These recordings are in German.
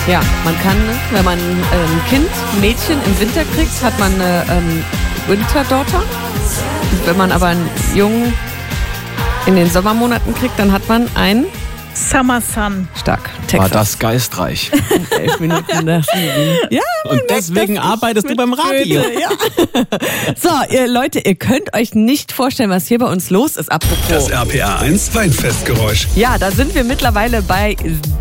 Ja, man kann, wenn man ein Kind, ein Mädchen im Winter kriegt, hat man eine Winterdaughter. Wenn man aber einen Jungen in den Sommermonaten kriegt, dann hat man einen Summer Sun. Stark. War das geistreich. 11 Minuten nach 7. Ja, und deswegen arbeitest du beim Radio. Ja. So, ihr Leute, ihr könnt euch nicht vorstellen, was hier bei uns los ist, apropos. Das RPR1 Weinfestgeräusch. Ja, da sind wir mittlerweile bei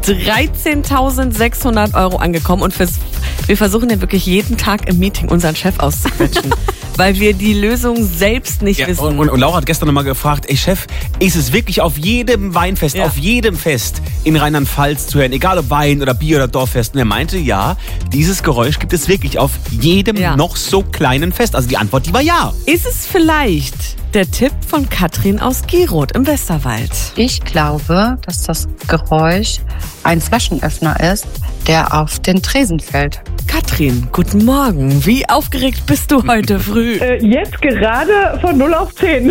13.600 € angekommen und wir versuchen ja wirklich jeden Tag im Meeting unseren Chef auszuquetschen. Weil wir die Lösung selbst nicht wissen. Und Laura hat gestern nochmal gefragt, ey Chef, ist es wirklich auf jedem Weinfest, auf jedem Fest in Rheinland-Pfalz zu hören, egal ob Wein oder Bier oder Dorffest? Und er meinte, ja, dieses Geräusch gibt es wirklich auf jedem noch so kleinen Fest. Also die Antwort, die war ja. Ist es vielleicht der Tipp von Katrin aus Gieroth im Westerwald? Ich glaube, dass das Geräusch ein Flaschenöffner ist, der auf den Tresen fällt. Katrin, guten Morgen. Wie aufgeregt bist du heute früh? Jetzt gerade von 0 auf 10.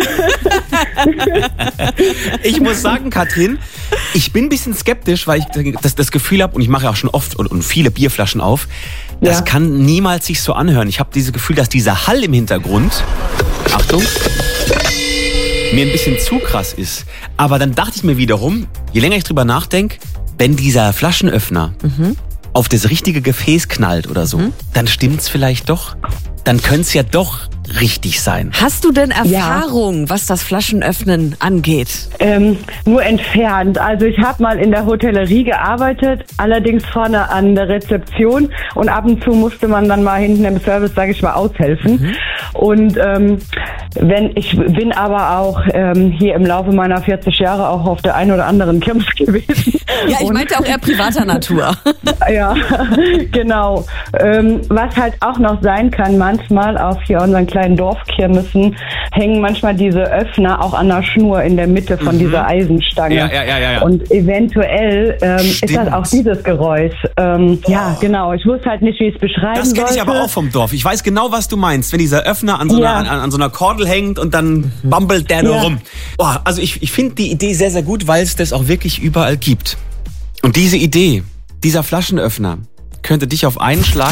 Ich muss sagen, Katrin, ich bin ein bisschen skeptisch, weil ich das Gefühl habe, und ich mache ja auch schon oft und viele Bierflaschen auf, das kann niemals sich so anhören. Ich habe dieses Gefühl, dass dieser Hall im Hintergrund, Achtung, mir ein bisschen zu krass ist. Aber dann dachte ich mir wiederum, je länger ich drüber nachdenke, wenn dieser Flaschenöffner auf das richtige Gefäß knallt oder so, dann stimmt's vielleicht doch. Dann könnte es ja doch richtig sein. Hast du denn Erfahrung, was das Flaschenöffnen angeht? Nur entfernt. Also ich habe mal in der Hotellerie gearbeitet, allerdings vorne an der Rezeption und ab und zu musste man dann mal hinten im Service, sage ich mal, aushelfen. Und ich bin aber auch hier im Laufe meiner 40 Jahre auch auf der einen oder anderen Kirmes gewesen. Ja, ich meinte auch eher privater Natur. Ja, genau. Was halt auch noch sein kann, manchmal auf hier unseren kleinen Dorfkirmessen hängen manchmal diese Öffner auch an der Schnur in der Mitte von dieser Eisenstange. Ja. Und eventuell ist das auch dieses Geräusch. Ja, genau. Ich wusste halt nicht, wie ich es beschreiben sollte. Das kenne ich aber auch vom Dorf. Ich weiß genau, was du meinst, wenn dieser Öffner an so einer Kordel hängt und dann bambelt der nur rum. Boah, also ich finde die Idee sehr, sehr gut, weil es das auch wirklich überall gibt. Und diese Idee, dieser Flaschenöffner, könnte dich auf einen Schlag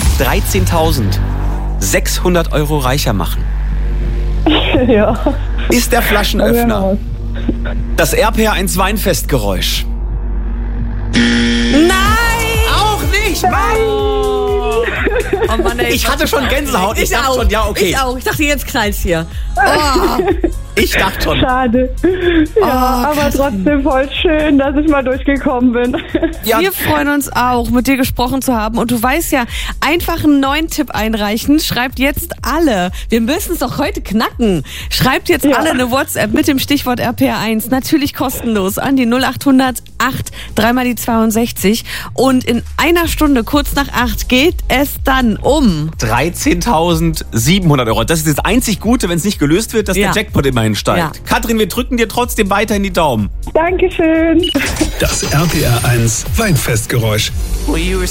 13.600 € reicher machen. Ja. Ist der Flaschenöffner das RPR1 Weinfestgeräusch? Nein! Auch nicht! Oh Mann, ey, ich hatte schon Gänsehaut. Ich dachte schon, ja, okay. Ich auch. Ich dachte, jetzt knallt's hier. Oh. Ich dachte schon. Schade. Ja, aber trotzdem voll schön, dass ich mal durchgekommen bin. Ja. Wir freuen uns auch, mit dir gesprochen zu haben. Und du weißt ja, einfach einen neuen Tipp einreichen. Schreibt jetzt alle. Wir müssen es doch heute knacken. Schreibt jetzt alle eine WhatsApp mit dem Stichwort RPR1. Natürlich kostenlos an die 0800 8 3 mal die 62. Und in einer Stunde, kurz nach 8, geht es dann um 13.700 €. Das ist das einzig Gute, wenn es nicht gelöst wird, dass der Jackpot immerhin steigt. Ja. Katrin, wir drücken dir trotzdem weiterhin die Daumen. Dankeschön. Das RPR1 Weinfestgeräusch.